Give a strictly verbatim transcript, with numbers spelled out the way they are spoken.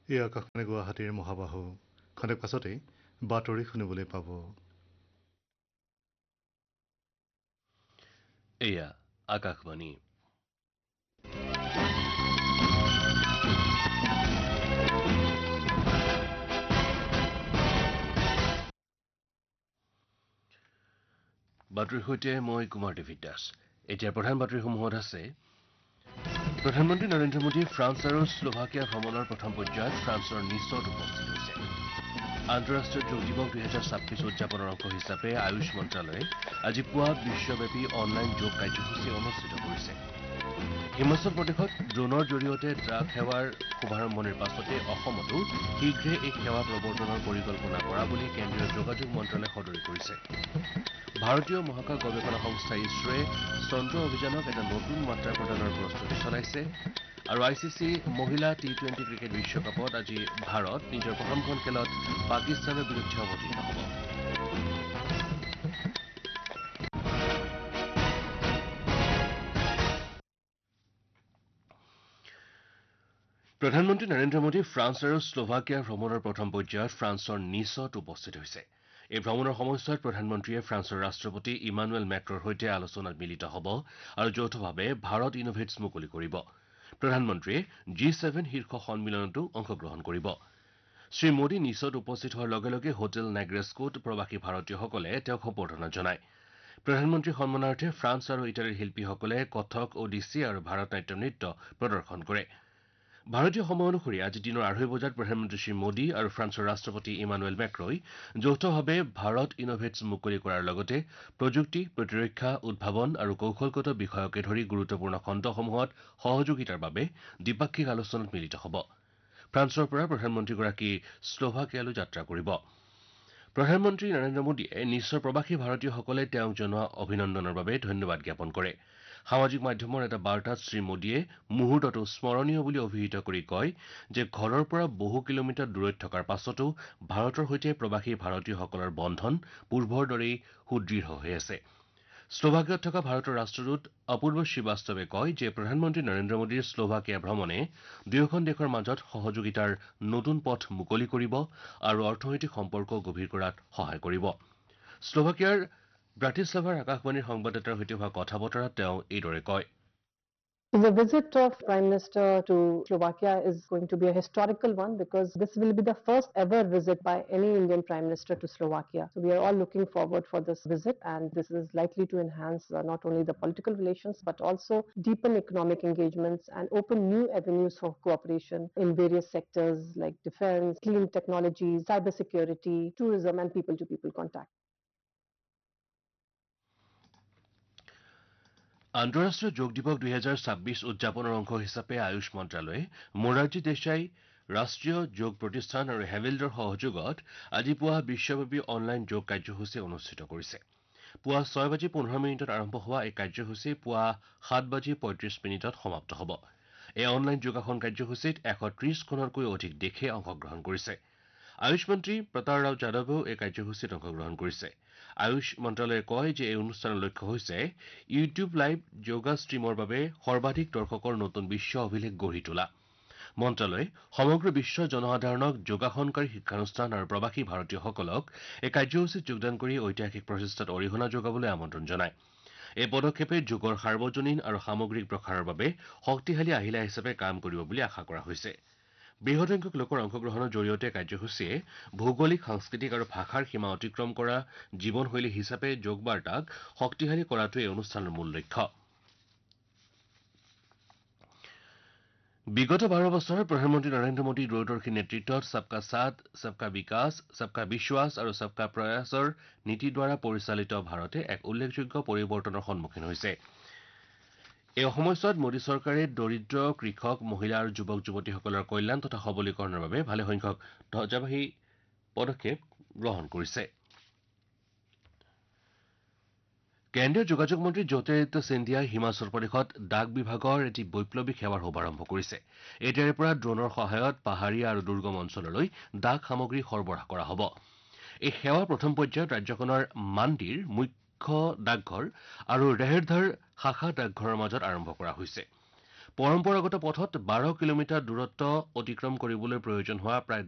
এই আকাশবাণী গুৱাহাটীৰ মহাবাহু খন্তেক পাছতেই বাতৰি শুনিবলৈ পাব। এয়া আকাশবাণী। বাতৰিৰ সৈতে মই কুমাৰ দেৱিত দাস। এতিয়া প্ৰধান বাতৰিসমূহত আছে প্ৰধানমন্ত্ৰী নৰেন্দ্ৰ মোদী ফ্ৰান্স আৰু শ্লোভাকিয়া ভ্ৰমণৰ প্ৰথম পৰ্যায়ত ফ্ৰান্সৰ নিচত উপস্থিত হৈছে। আন্তঃৰাষ্ট্ৰীয় যোগ দিৱস দুহেজাৰ ছাব্বিছ উদযাপনৰ অংশ হিচাপে আয়ুষ মন্ত্ৰালয়ে আজি পুৱা বিশ্বব্যাপী অনলাইন যোগ কাৰ্যসূচী অনুষ্ঠিত কৰিছে। হিমাচল প্ৰদেশত ড্ৰোনৰ জৰিয়তে ড্ৰাগ সেৱাৰ শুভাৰম্ভণিৰ পাছতে অসমতো শীঘ্ৰে এই সেৱা প্ৰৱৰ্তনৰ পৰিকল্পনা কৰা বুলি কেন্দ্ৰীয় যোগাযোগ মন্ত্ৰালয়ে সদৰি কৰিছে। ভাৰতীয় মহাকাশ গৱেষণা সংস্থা ইছৰোৱে চন্দ্ৰ অভিযানক এটা নতুন মাত্ৰা প্ৰদানৰ প্ৰস্তুতি চলাইছে। আৰু আই চি চি মহিলা টি টুৱেণ্টি ক্ৰিকেট বিশ্বকাপত আজি ভাৰত নিজৰ প্ৰথমখন খেলত পাকিস্তানৰ বিৰুদ্ধে অৱতীৰ্ণ হ'ব। প্ৰধানমন্ত্ৰী নৰেন্দ্ৰ মোদী ফ্ৰান্স আৰু শ্লোভাকিয়া ভ্ৰমণৰ প্ৰথম পৰ্যায়ত ফ্ৰান্সৰ নিচত উপস্থিত হৈছে। এই ভ্ৰমণৰ সময়ছোৱাত প্ৰধানমন্ত্ৰীয়ে ফ্ৰান্সৰ ৰাষ্ট্ৰপতি ইমানুৱেল মেক্ৰৰ সৈতে আলোচনাত মিলিত হ'ব আৰু যৌথভাৱে ভাৰত ইনোভেটছ মুকলি কৰিব। প্ৰধানমন্ত্ৰীয়ে জি ছেভেন শীৰ্ষ সন্মিলনতো অংশগ্ৰহণ কৰিব। শ্ৰীমোদী নিচত উপস্থিত হোৱাৰ লগে লগে হোটেল নেগ্ৰেস্কোত প্ৰৱাসী ভাৰতীয়সকলে তেওঁক সম্বৰ্ধনা জনায়। প্ৰধানমন্ত্ৰীৰ সন্মানাৰ্থে ফ্ৰান্স আৰু ইটালীৰ শিল্পীসকলে কথক, ওডিচী আৰু ভাৰত নাট্যম নৃত্য প্ৰদৰ্শন কৰে। ভাৰতীয় সময় অনুসৰি আজি দিনৰ আঢ়ৈ বজাত প্ৰধানমন্ত্ৰী শ্ৰী মোদী আৰু ফ্ৰান্সৰ ৰাষ্ট্ৰপতি ইমানুৱেল মেক্ৰই যৌথভাৱে ভাৰত ইনোভেটছ মুকলি কৰাৰ লগতে প্ৰযুক্তি, প্ৰতিৰক্ষা, উদ্ভাৱন আৰু কৌশলগত বিষয়কে ধৰি গুৰুত্বপূৰ্ণ খণ্ডসমূহত সহযোগিতাৰ বাবে দ্বিপাক্ষিক আলোচনাত মিলিত হ'ব। ফ্ৰান্সৰ পৰা প্ৰধানমন্ত্ৰীগৰাকী শ্লোভাকিয়ালৈ যাত্ৰা কৰিব। প্ৰধানমন্ত্ৰী নৰেন্দ্ৰ মোদীয়ে নিশ্চৰ প্ৰৱাসী ভাৰতীয়সকলে তেওঁক জনোৱা অভিনন্দনৰ বাবে ধন্যবাদ জ্ঞাপন কৰে। সামাজিক মাধ্যমৰ এটা বাৰ্তাত শ্ৰীমোদীয়ে মুহূৰ্তটো স্মৰণীয় বুলি অভিহিত কৰি কয় যে ঘৰৰ পৰা বহু কিলোমিটাৰ দূৰৈত থকাৰ পাছতো ভাৰতৰ সৈতে প্ৰৱাসী ভাৰতীয়সকলৰ বন্ধন পূৰ্বৰ দৰেই সুদৃঢ় হৈ আছে। শ্লোভাকিয়াত থকা ভাৰতৰ ৰাষ্ট্ৰদূত অপূৰ্ব শ্ৰীবাস্তৱে কয় যে প্ৰধানমন্ত্ৰী নৰেন্দ্ৰ মোদীৰ শ্লোভাকিয়া ভ্ৰমণে দুয়োখন দেশৰ মাজত সহযোগিতাৰ নতুন পথ মুকলি কৰিব আৰু অৰ্থনৈতিক সম্পৰ্ক গভীৰ কৰাত সহায় কৰিব। শ্লোভাকিয়াৰ ব্ৰাটিস্লাভাৰ আকাশবাণীৰ সংবাদদাতাৰ সৈতে হোৱা কথা বতৰাত তেওঁ এইদৰে কয়। The visit of Prime Minister to Slovakia is going to be a historical one because this will be the first ever visit by any Indian Prime Minister to Slovakia. So we are all looking forward for this visit, and this is likely to enhance uh, not only the political relations but also deepen economic engagements and open new avenues for cooperation in various sectors like defense, clean technology, cybersecurity, tourism, and people-to-people contact. আন্তঃৰাষ্ট্ৰীয় যোগ দিৱস দুহেজাৰ ছাব্বিছ উদযাপনৰ অংশ হিচাপে আয়ুষ মন্ত্ৰালয়ে মোৰাৰজী দেশাই ৰাষ্ট্ৰীয় যোগ প্ৰতিষ্ঠান আৰু হেভিল্ডৰ সহযোগত আজি পুৱা বিশ্বব্যাপী অনলাইন যোগ কাৰ্যসূচী অনুষ্ঠিত কৰিছে। পুৱা ছয় বাজি পোন্ধৰ মিনিটত আৰম্ভ হোৱা এই কাৰ্যসূচী পুৱা সাত বাজি পঁয়ত্ৰিশ মিনিটত সমাপ্ত হ'ব। এই অনলাইন যোগাসন কাৰ্যসূচীত এশ ত্ৰিশখনতকৈ অধিক দেশে অংশগ্ৰহণ কৰিছে। আয়ুষ মন্ত্ৰী প্ৰতাপ ৰাও যাদৱেও এই কাৰ্যসূচীত অংশগ্ৰহণ কৰিছে। আয়ুষ মন্ত্ৰালয়ে কয় যে এই অনুষ্ঠানৰ লক্ষ্য হৈছে ইউটিউব লাইভ যোগা ষ্ট্ৰীমৰ বাবে সৰ্বাধিক দৰ্শকৰ নতুন বিশ্ব অভিলেখ গঢ়ি তোলা। মন্ত্ৰালয়ে সমগ্ৰ বিশ্বৰ জনসাধাৰণক যোগাসনকাৰী শিক্ষানুষ্ঠান আৰু প্ৰৱাসী ভাৰতীয়সকলক এই কাৰ্যসূচীত যোগদান কৰি ঐতিহাসিক প্ৰচেষ্টাত অৰিহণা যোগাবলৈ আমন্ত্ৰণ জনায়। এই পদক্ষেপে যোগৰ সাৰ্বজনীন আৰু সামগ্ৰিক প্ৰসাৰৰ বাবে শক্তিশালী আহিলা হিচাপে কাম কৰিব বুলি আশা কৰা হৈছে। বৃহৎ সংখ্যক লোকৰ অংশগ্ৰহণৰ জৰিয়তে কাৰ্যসূচীয়ে ভৌগোলিক, সাংস্কৃতিক আৰু ভাষাৰ সীমা অতিক্ৰম কৰা জীৱনশৈলী হিচাপে যোগ বাৰ্তাক শক্তিশালী কৰাটোৱে এই অনুষ্ঠানৰ মূল লক্ষ্য। বিগত বাৰ বছৰত প্ৰধানমন্ত্ৰী নৰেন্দ্ৰ মোদীৰ দূৰদৰ্শী নেতৃত্বত সবকা সাথ, সবকা বিকাশ, সবকা বিশ্বাস আৰু সবকা প্ৰয়াসৰ নীতিৰ দ্বাৰা পৰিচালিত ভাৰতে এক উল্লেখযোগ্য পৰিৱৰ্তনৰ সন্মুখীন হৈছে। এই সময়ছোৱাত মোদী চৰকাৰে দৰিদ্ৰ, কৃষক, মহিলা আৰু যুৱক যুৱতীসকলৰ কল্যাণ তথা সবলীকৰণৰ বাবে ভালেসংখ্যক ধ্বজাবাহী পদক্ষেপ গ্ৰহণ কৰিছে। কেন্দ্ৰীয় যোগাযোগ মন্ত্ৰী জ্যোতিৰাদিত্য সিন্ধিয়াই হিমাচল প্ৰদেশত ডাক বিভাগৰ এটি বৈপ্লৱিক সেৱাৰ শুভাৰম্ভ কৰিছে। এতিয়াৰে পৰা ড্ৰোনৰ সহায়ত পাহাৰীয়া আৰু দুৰ্গম অঞ্চললৈ ডাক সামগ্ৰী সৰবৰাহ কৰা হ'ব। এই সেৱা প্ৰথম পৰ্যায়ত ৰাজ্যখনৰ মাণ্ডিৰ মুখ্য ডাকঘৰ আৰু ৰেহেৰধাৰ শাখা ডাকঘৰৰ মাজত আৰম্ভ কৰা হৈছে। পৰম্পৰাগত পথত বাৰ কিলোমিটাৰ দূৰত্ব অতিক্ৰম কৰিবলৈ প্ৰয়োজন হোৱা প্ৰায়